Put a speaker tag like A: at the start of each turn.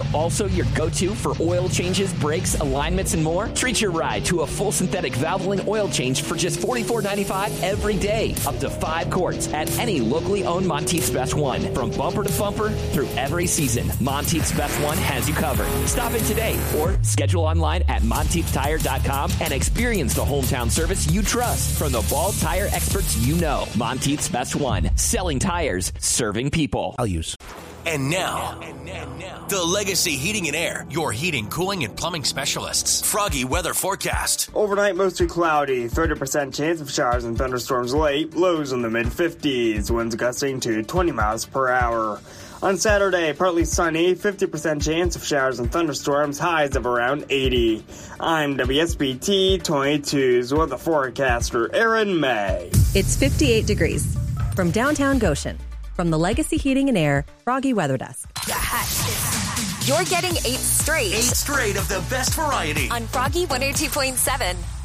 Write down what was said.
A: Also your go-to for oil changes, brakes, alignments, and more? Treat your ride to a full synthetic Valvoline oil change for just $44.95 every day. Up to 5 quarts at any locally owned Monteith's Best One. From bumper to bumper through every season, Monteith's Best One has you covered. Stop in today or schedule online at MonteithTire.com and experience the hometown service you trust from the Ball Tire experts you know. Monteith's Best One. Selling tires, serving people.
B: I'll use.
C: And now, the Legacy Heating and Air, your heating, cooling, and plumbing specialists. Froggy weather forecast.
D: Overnight, mostly cloudy. 30% chance of showers and thunderstorms late. Lows in the mid-50s. Winds gusting to 20 miles per hour. On Saturday, partly sunny. 50% chance of showers and thunderstorms. Highs of around 80. I'm WSBT 22's weather forecaster, Aaron May.
E: It's 58 degrees. From downtown Goshen. From the Legacy Heating and Air Froggy Weather Desk.
F: You're getting 8 straight.
C: 8 straight of the best variety.
F: On Froggy 102.7.